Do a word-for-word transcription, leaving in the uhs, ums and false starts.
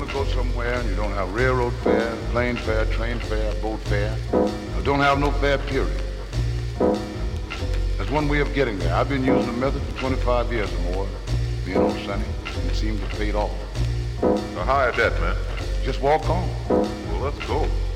want to go somewhere and you don't have railroad fare, plane fare, train fare, boat fare, or don't have no fare, period. There's one way of getting there. I've been using the method for twenty-five years or more, being on Sunny, and it seems to have paid off. So how is that, man? Just walk on. Well, let's go.